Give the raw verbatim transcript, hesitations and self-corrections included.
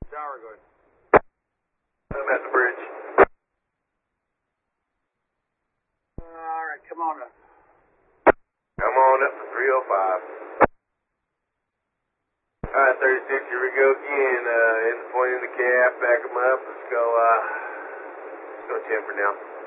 Tower, go ahead. I'm at the bridge. All right, come on up. Come on up to three oh five. All right, thirty-six, here we go again. Uh, in the point in the cap, back them up. Let's go, uh, let's go ten for now.